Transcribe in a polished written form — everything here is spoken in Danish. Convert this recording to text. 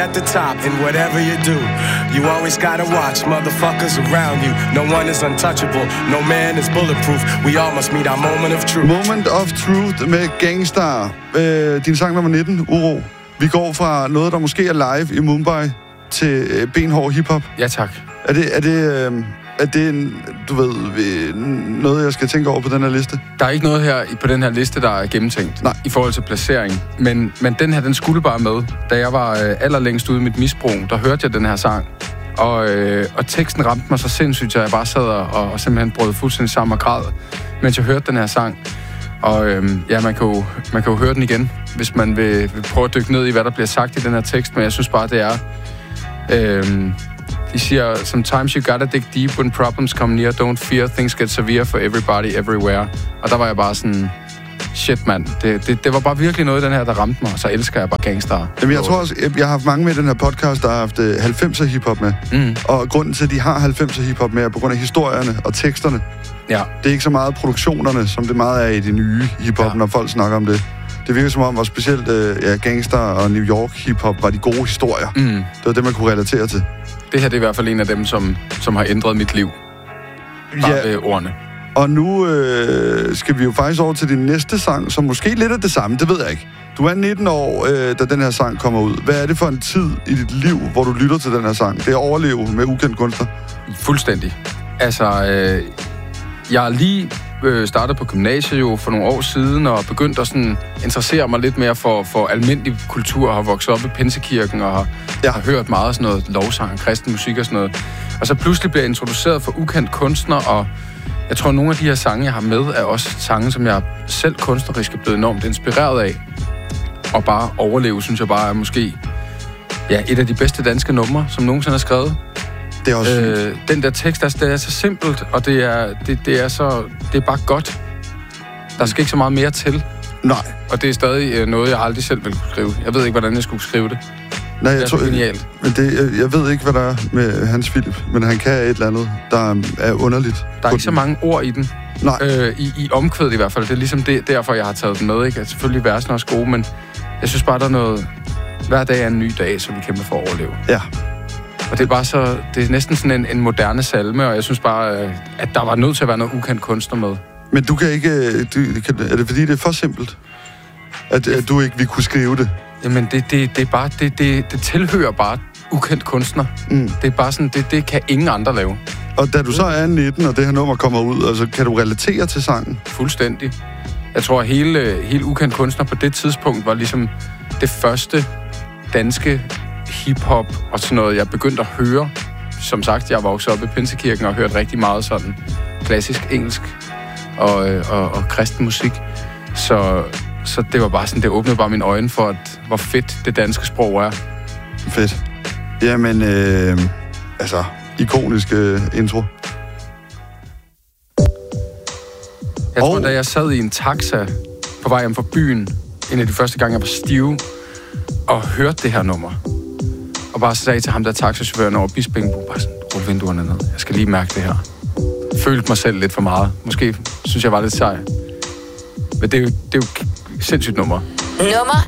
at the top in whatever you do. You always gotta watch motherfuckers around you. No one is untouchable, no man is bulletproof. We all must meet our moment of truth. Moment of Truth med Gangstar. Din sang nummer 19, Uro. Vi går fra noget, der måske er live i Mumbai, til benhård hiphop. Ja, tak. Er det du ved, noget, jeg skal tænke over på den her liste? Der er ikke noget her på den her liste, der er gennemtænkt. Nej. I forhold til placering. Men den her, den skulle bare med. Da jeg var allerlængst ude i mit misbrug, der hørte jeg den her sang. Og teksten ramte mig så sindssygt, at jeg bare sad og simpelthen brød fuldstændig sammen og græd, mens jeg hørte den her sang. Og ja, man kan jo høre den igen, hvis man vil prøve at dykke ned i, hvad der bliver sagt i den her tekst. Men jeg synes bare, det er... De siger, sometimes you gotta dig deep when problems come near. Don't fear, things get severe for everybody, everywhere. Og der var jeg bare sådan... Shit, mand. Det var bare virkelig noget, den her, der ramte mig. Og så elsker jeg bare Gangstar. Jamen, jeg tror også, jeg har haft mange med i den her podcast, der har haft 90'er hiphop med. Og grunden til, at de har 90'er hiphop med, er på grund af historierne og teksterne. Ja. Det er ikke så meget produktionerne, som det meget er i de nye hiphop, når folk snakker om det. Det virker som om, at specielt Gangstar og New York hiphop var de gode historier. Det var det, man kunne relatere til. Det her det er i hvert fald en af dem, som har ændret mit liv. Bare ved ordene. Og nu skal vi jo faktisk over til din næste sang, som måske lidt er det samme, det ved jeg ikke. Du er 19 år, da den her sang kommer ud. Hvad er det for en tid i dit liv, hvor du lytter til den her sang? Det er at overleve med ukendt kunstner. Fuldstændig. Altså, jeg er lige startet på gymnasiet jo for nogle år siden, og begyndt at sådan interessere mig lidt mere for almindelig kultur, og har vokset op i Pinsekirken, og har hørt meget sådan noget lovsang, kristen musik og sådan noget. Og så pludselig bliver jeg introduceret for ukendt kunstner, og jeg tror, nogle af de her sange, jeg har med, er også sange, som jeg selv kunstnerisk er blevet enormt inspireret af. Og bare overleve, synes jeg bare er måske et af de bedste danske numre, som nogensinde er skrevet. Det er også den der tekst, det er så simpelt, og det er bare godt. Der skal ikke så meget mere til. Nej. Og det er stadig noget, jeg aldrig selv ville kunne skrive. Jeg ved ikke, hvordan jeg skulle skrive det. Nej, jeg tror, genialt. Men jeg ved ikke, hvad der er med Hans Philip, men han kan et eller andet, der er underligt. Der er ikke så mange ord i den. Nej. I omkvædet i hvert fald. Det er ligesom derfor, jeg har taget den med. Ikke? Altså, selvfølgelig versene er også gode, men jeg synes bare, der er noget... Hver dag er en ny dag, som vi kæmper for at overleve. Ja. Og det er bare så... Det er næsten sådan en moderne salme, og jeg synes bare, at der var nødt til at være noget ukendt kunstner med. Men du kan ikke... er det fordi, det er for simpelt? At du ikke vil kunne skrive det? Jamen, det er bare... Det tilhører bare ukendt kunstner. Det er bare sådan... Det kan ingen andre lave. Og da du så er 19, og det her nummer kommer ud, altså, kan du relatere til sangen? Fuldstændig. Jeg tror, at hele ukendt kunstner på det tidspunkt var ligesom det første danske hiphop og sådan noget, jeg begyndte at høre. Som sagt, jeg voksede op i Pinsekirken og hørte rigtig meget sådan klassisk engelsk og kristen musik. Så det var bare sådan, det åbnede bare mine øjne for, hvor fedt det danske sprog er. Fedt. Jamen, ikonisk intro. Jeg tror, da jeg sad i en taxa på vej hjem fra byen, en af de første gange, jeg var stiv, og hørte det her nummer, og bare sagde til ham, der taxachaufføren over Bispingbro, bare sådan, rul vinduerne ned. Jeg skal lige mærke det her. Følte mig selv lidt for meget. Måske synes jeg var lidt sej. Men det er jo et sindssygt nummer. Nummer